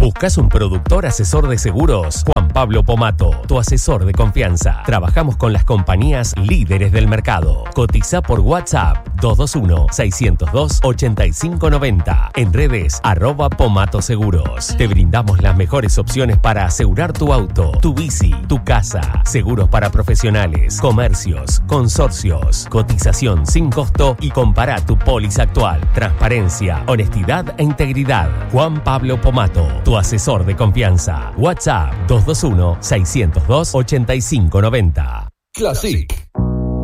¿Buscas un productor asesor de seguros? Juan Pablo Pomato, tu asesor de confianza. Trabajamos con las compañías líderes del mercado. Cotiza por WhatsApp 221-602-8590. En redes @Pomato Seguros. Te brindamos las mejores opciones para asegurar tu auto, tu bici, tu casa. Seguros para profesionales, comercios, consorcios. Cotización sin costo y compara tu póliza actual. Transparencia, honestidad e integridad. Juan Pablo Pomato, tu asesor de confianza. WhatsApp 221-602-8590. Classic.